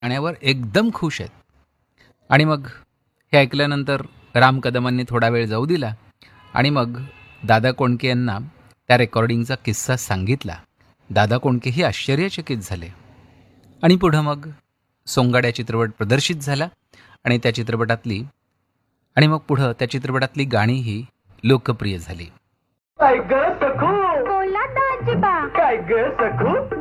गाण्यावर एकदम खुश आहेत. आणि मग हे ऐकल्यानंतर राम कदमांनी थोडा वेळ जाऊ दिला आणि मग दादा कोंडके यांना त्या रेकॉर्डिंगचा किस्सा सांगितला. दादा कोंडकेही आश्चर्यचकित झाले. आणि पुढं मग सोंगाड्या चित्रपट प्रदर्शित झाला आणि पुढं त्या चित्रपटातली गाणीही लोकप्रिय झाली. काय ग सखू, बोला दाजीबा. काय ग सखू,